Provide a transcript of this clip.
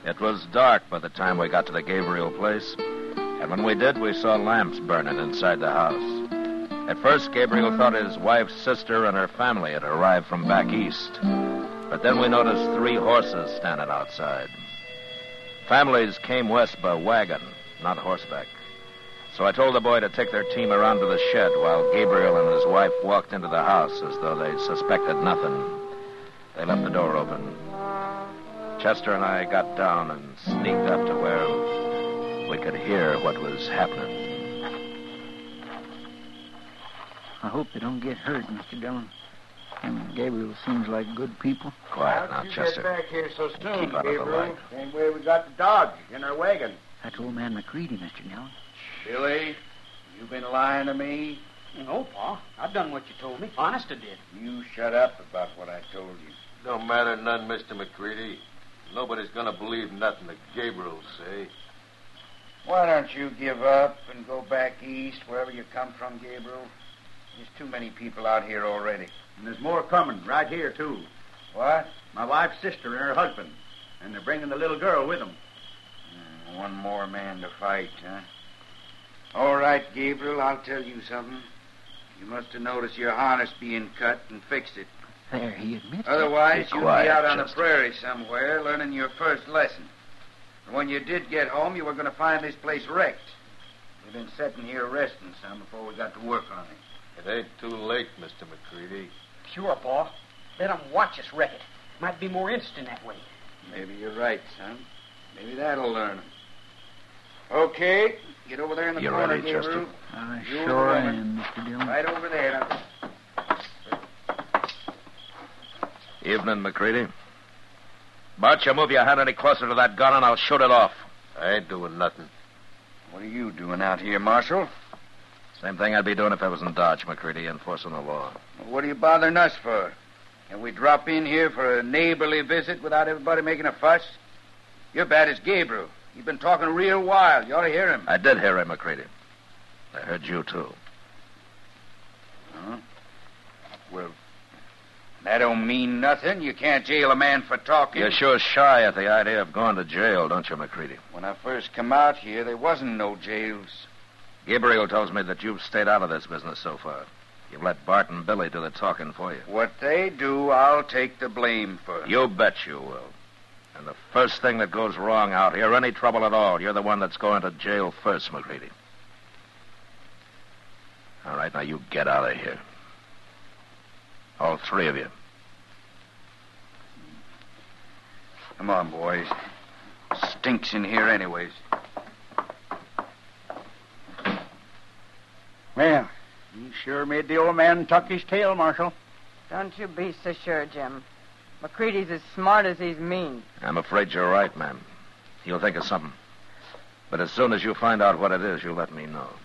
It was dark by the time we got to the Gabriel place. And when we did, we saw lamps burning inside the house. At first, Gabriel thought his wife's sister and her family had arrived from back east. But then we noticed 3 horses standing outside. Families came west by wagon, not horseback. So I told the boy to take their team around to the shed while Gabriel and his wife walked into the house as though they suspected nothing. They left the door open. Chester and I got down and sneaked up to where we could hear what was happening. I hope they don't get hurt, Mr. Dillon. And Gabriel seems like good people. Quiet now, Chester. How did you get back here so soon, Keep out of the Gabriel? light. Same way we got the dog in our wagon. That's old man McCready, Mr. Dillon. Billy, you been lying to me? No, Pa. I've done what you told me. Honest, I did. You shut up about what I told you. Don't matter none, Mr. McCready. Nobody's going to believe nothing that Gabriel say. Why don't you give up and go back east, wherever you come from, Gabriel? There's too many people out here already. And there's more coming, right here, too. What? My wife's sister and her husband. And they're bringing the little girl with them. One more man to fight, huh? All right, Gabriel, I'll tell you something. You must have noticed your harness being cut and fixed it. There, he admits it. Otherwise, Be you'd quiet, be out on the Chester. prairie somewhere learning your first lesson. And when you did get home, you were going to find this place wrecked. We've been sitting here resting some before we got to work on it. It ain't too late, Mr. McCready. Sure, Pa. Let 'em watch us wreck it. Might be more interesting that way. Maybe you're right, son. Maybe that'll learn 'em. Okay, get over there in the You corner, ready, Gabriel. Chester? I You sure woman. am, Mr. Dillon. Right over there. Evening, McCready. Bart, you move your hand any closer to that gun and I'll shoot it off. I ain't doing nothing. What are you doing out here, Marshal? Same thing I'd be doing if I was in Dodge, McCready, enforcing the law. What are you bothering us for? Can we drop in here for a neighborly visit without everybody making a fuss? You're bad as Gabriel. You've been talking real wild. You ought to hear him. I did hear him, McCready. I heard you, too. Huh? Well, that don't mean nothing. You can't jail a man for talking. You're sure shy at the idea of going to jail, don't you, McCready? When I first come out here, there wasn't no jails. Gabriel tells me that you've stayed out of this business so far. You've let Bart and Billy do the talking for you. What they do, I'll take the blame for. You bet you will. And the first thing that goes wrong out here, any trouble at all, you're the one that's going to jail first, McCready. All right, now you get out of here. All 3 of you. Come on, boys. Stinks in here anyways. Well, you sure made the old man tuck his tail, Marshal. Don't you be so sure, Jim. McCready's as smart as he's mean. I'm afraid you're right, ma'am. He'll think of something. But as soon as you find out what it is, you'll let me know.